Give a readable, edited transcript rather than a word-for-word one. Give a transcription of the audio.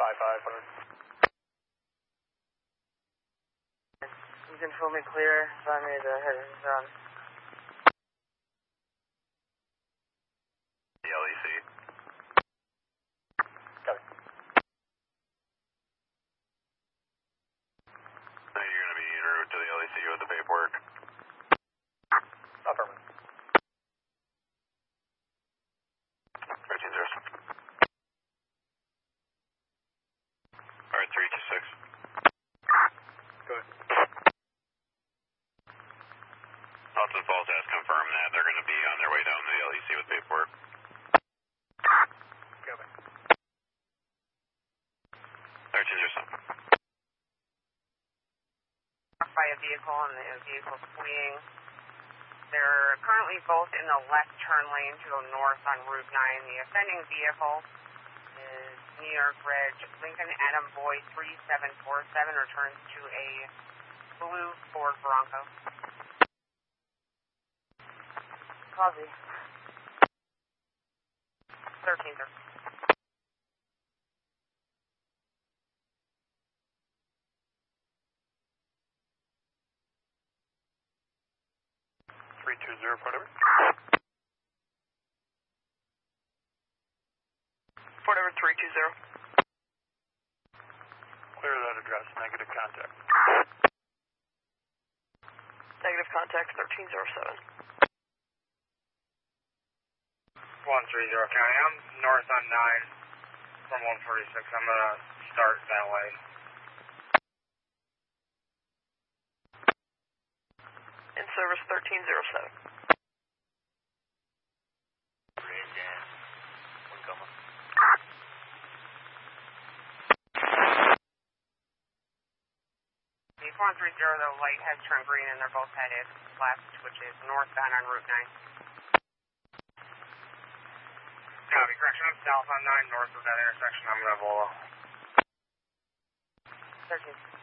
You can fill me clear if I made a head run. The LEC. Got it. Then you're going to be en route to the LEC with the paperwork. Affirmative. 13-0. Alright, 326. Go ahead. Austin Falls has confirmed that they're going to be on their way down to the LEC with paperwork. Go back. 13-0. By a vehicle and the vehicle fleeing. They're currently both in the left turn lane to go north on Route 9. The offending vehicle is New York Reg Lincoln Adam Boy 3747, returns to a blue Ford Bronco. Cosby. 13, sir. Whatever. Whatever, 320. Clear that address. Negative contact. Negative contact, 1307. 130 County. I'm north on 9 from 146. I'm going to start that way. In service 1307. The 430, the light has turned green and they're both headed left, which is northbound on Route 9. Copy, correction. I'm south on 9 north of that intersection. I'm going to blow. 13.